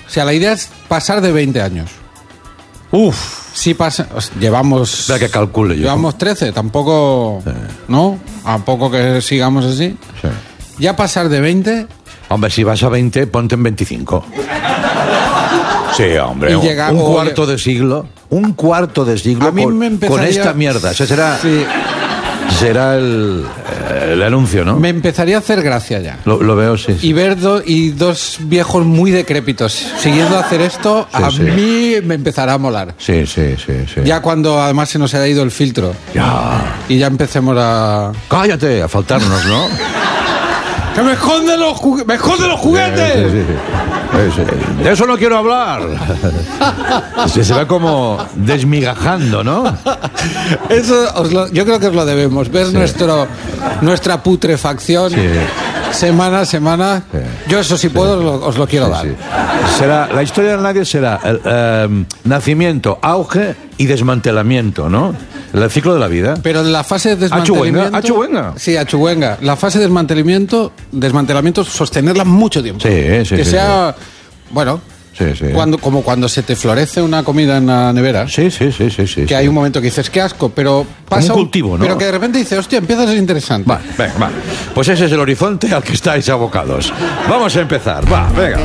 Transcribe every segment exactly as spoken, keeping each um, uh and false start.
O sea, la idea es pasar de veinte años. Uf. Si pasa, llevamos... Espera que calcule yo. Llevamos trece, tampoco... Sí. ¿No? A poco que sigamos así. Sí. Ya pasar de veinte... Hombre, si vas a veinte, ponte en veinticinco. Sí, hombre. Y Un, llega- un o- cuarto de siglo. Un cuarto de siglo A mí con, me empezaría- con esta mierda. Ese será, Sí, será el, el anuncio, ¿no? me empezaría a hacer gracia ya. Lo, lo veo, sí. sí. Y ver do- y dos viejos muy decrépitos siguiendo a hacer esto, Sí, a sí. mí me empezará a molar. Sí, sí, sí, sí. Ya cuando además se nos haya ido el filtro Ya. y ya empecemos a... Cállate, a faltarnos, ¿no? ¡Que me esconden los, jugue- me esconden los juguetes! Sí, sí, sí. Sí, sí. De eso no quiero hablar. Se, se va como desmigajando, ¿no? Eso os lo- yo creo que os lo debemos, ver nuestro, nuestra putrefacción Sí. semana a semana. Sí. Yo eso si puedo os lo, os lo quiero Sí, dar. sí. Será, la historia del nadie será el, eh, nacimiento, auge y desmantelamiento, ¿no? El ciclo de la vida. Pero en la fase de desmantelamiento... Achuenga, achuenga. Sí, achuenga. La fase de desmantelamiento, desmantelamiento, sostenerla mucho tiempo. Sí, sí, Que sí, sea, bueno, Sí, sí. cuando, como cuando se te florece una comida en la nevera, Sí, sí, sí, sí, sí. que sí. hay un momento que dices, qué asco, pero pasa... un cultivo, ¿no? Pero que de repente dices, hostia, empieza a ser interesante. Va, venga, va. Pues ese es el horizonte al que estáis abocados. Vamos a empezar. Va, venga.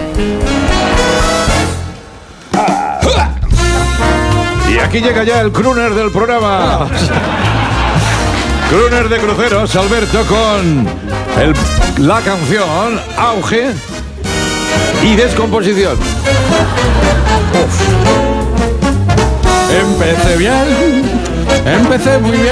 Y aquí llega ya el crooner del programa. Crooner de cruceros, Alberto, con el- la canción Auge y Descomposición. Empecé bien, empecé muy bien.